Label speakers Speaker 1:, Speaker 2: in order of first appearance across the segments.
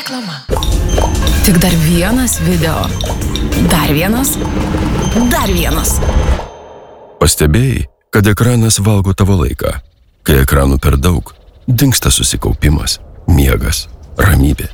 Speaker 1: Reklama. Tik dar vienas video. Dar vienas. Dar vienas.
Speaker 2: Pastebėjai, kad ekranas valgo tavo laiką. Kai ekranų per daug, dingsta susikaupimas, miegas, ramybė.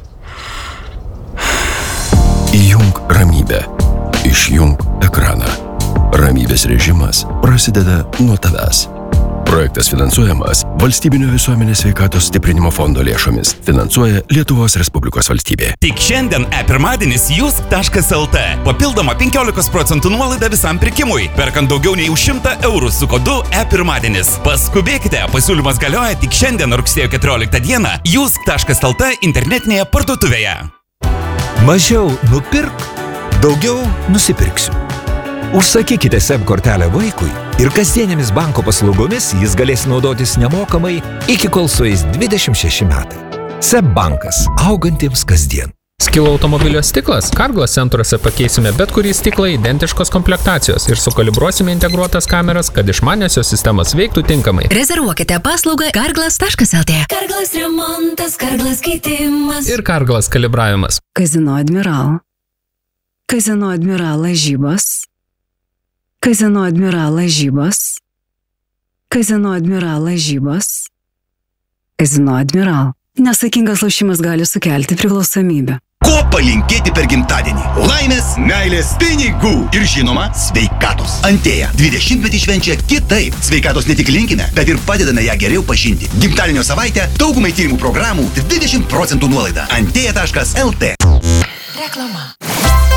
Speaker 2: Įjunk ramybę. Išjunk ekraną. Ramybės režimas prasideda nuo tavęs. Projektas finansuojamas Valstybinio visuomenės sveikatos stiprinimo fondo lėšomis. Finansuoja Lietuvos Respublikos valstybė.
Speaker 3: Tik šiandien e-pirmadienis jusk.lt. Papildoma 15% nuolaida visam pirkimui. Perkant daugiau nei už 100 eurų su kodu e-pirmadienis. Paskubėkite, pasiūlymas galioja tik šiandien rugsėjo 14 dieną jusk.lt internetinėje parduotuvėje.
Speaker 4: Mažiau nupirk, daugiau nusipirksiu. Užsakykite SEB kortelę vaikui ir kasdienėmis banko paslaugomis jis galės naudotis nemokamai iki kol sueis 26 metai. SEB bankas, augantiems kasdien.
Speaker 5: Skilo automobilio stiklas? Carglass centruose pakeisime bet kurį stiklą identiškos komplektacijos ir sukalibruosime integruotas kameras, kad išmaniosios sistemos veiktų tinkamai.
Speaker 6: Rezervuokite paslaugą carglass.lt. Carglass remontas, Carglass keitimas.
Speaker 5: Ir Carglass kalibravimas.
Speaker 7: Kazino Admiral. Kazino Admiral lažybos. Kazino Admiral lažybos. Kazino Admiral lažybos. Kazino Admiral. Nesakingas lošimas gali sukelti priklausomybę.
Speaker 8: Ko palinkėti per gimtadienį? Laimės, meilės, pinigų ir žinoma, sveikatos. Antėja 20-metį švenčia kitaip. Sveikatos ne tik linkime, bet ir padedame ją geriau pažinti. Gimtadienio savaitę daugumai tyrimų programų 20% nuolaida. Antėja.lt.
Speaker 1: Reklama.